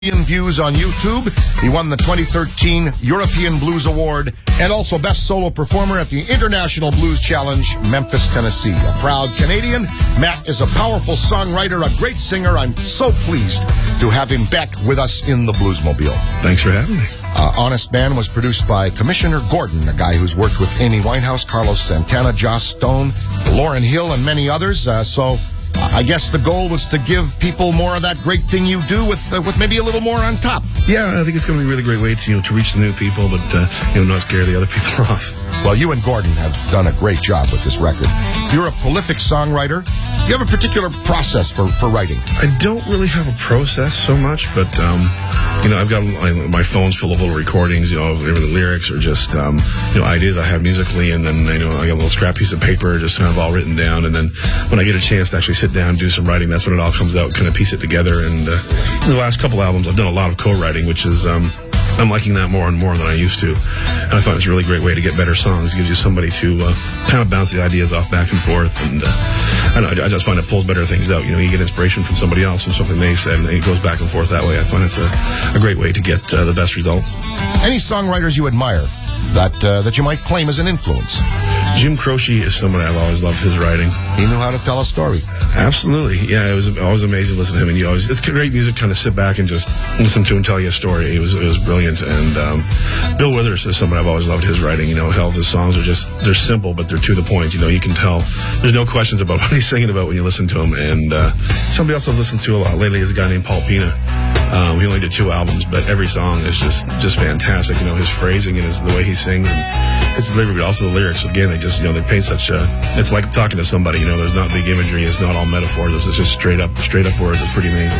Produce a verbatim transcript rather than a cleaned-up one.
Views on YouTube. He won the twenty thirteen European Blues Award and also Best Solo Performer at the International Blues Challenge, Memphis, Tennessee. A proud Canadian, Matt is a powerful songwriter, a great singer. I'm so pleased to have him back with us in the Bluesmobile. Thanks for having me. Uh, Honest Man was produced by Commissioner Gordon, a guy who's worked with Amy Winehouse, Carlos Santana, Joss Stone, Lauryn Hill, and many others. Uh, so I guess the goal was to give people more of that great thing you do with uh, with maybe a little more on top. Yeah, I think it's going to be a really great way to, you know, to reach the new people, but, uh, you know, not scare the other people off. Well, you and Gordon have done a great job with this record. You're a prolific songwriter. You have a particular process for, for writing? I don't really have a process so much, but, um, you know, I've got my, my phone's full of little recordings, you know, whatever the lyrics or just, um, you know, ideas I have musically, and then, you know, I got a little scrap piece of paper just kind of all written down, and then when I get a chance to actually sit down and do some writing, that's when it all comes out, kind of piece it together. And uh, the last couple albums, I've done a lot of co-writing, which is, um, I'm liking that more and more than I used to. And I find it's a really great way to get better songs. It gives you somebody to uh, kind of bounce the ideas off back and forth. And uh, I, don't know, I just find it pulls better things out. You know, you get inspiration from somebody else from something they said, and it goes back and forth that way. I find it's a, a great way to get uh, the best results. Any songwriters you admire that uh, that you might claim as an influence? Jim Croce is someone I've always loved his writing. He knew how to tell a story. Absolutely. Yeah, it was always amazing to listen to him. And you always, it's great music kind of sit back and just listen to him tell you a story. It was it was brilliant. And um, Bill Withers is someone I've always loved his writing. You know, hell, his songs are just, they're simple, but they're to the point. You know, you can tell there's no questions about what he's singing about when you listen to him. And uh, somebody else I've listened to a lot lately is a guy named Paul Pina. Um, he only did two albums, but every song is just, just fantastic. You know, his phrasing and his, the way he sings and his delivery, but also the lyrics. Again, they just, you know, they paint such a, it's like talking to somebody, you know, there's not big imagery. It's not all metaphors. It's just straight up, straight up words. It's pretty amazing.